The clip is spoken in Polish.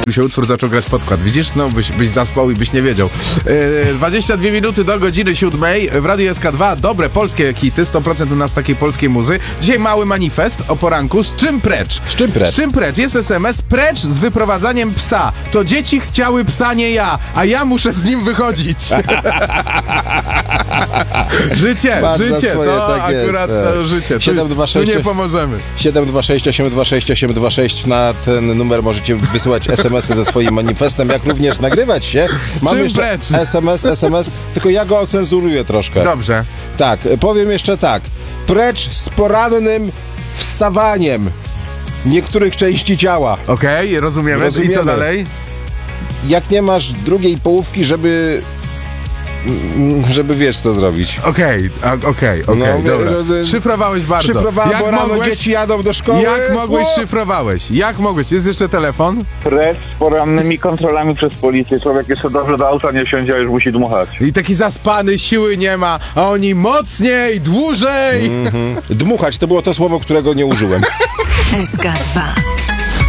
się utwór zaczął grać podkład. Widzisz, znowu byś zaspał i byś nie wiedział. 22 minuty do godziny 7 w Radiu SK2. Dobre polskie hity, 100% u nas takiej polskiej muzy. Dzisiaj mały manifest o poranku. Z czym precz? Z czym precz? Z czym precz? Jest SMS. Precz z wyprowadzaniem psa. To dzieci chciały psa, nie ja, a ja muszę z nim wychodzić. Życie, swoje, to tak akurat jest, to życie. 726 tu nie pomożemy. 726 826 826 na ten numer możecie wysyłać SMS-y ze swoim manifestem, jak również nagrywać się. Mam czym jeszcze precz? SMS, tylko ja go ocenzuruję troszkę. Dobrze. Tak, powiem jeszcze tak. Precz z porannym wstawaniem niektórych części ciała. Okej, rozumiemy. I co dalej? Jak nie masz drugiej połówki, żeby wiesz co zrobić. Okej, dobra. Szyfrowałeś bardzo. Szyfrowałem, bo rano dzieci jadą do szkoły. Jak mogłeś, szyfrowałeś? Jak mogłeś? Jest jeszcze telefon? Precz z porannymi kontrolami przez policję. Człowiek jeszcze dobrze do auta nie wsiądzie, a już musi dmuchać. I taki zaspany, siły nie ma, a oni mocniej, dłużej. Dmuchać to było to słowo, którego nie użyłem. SK2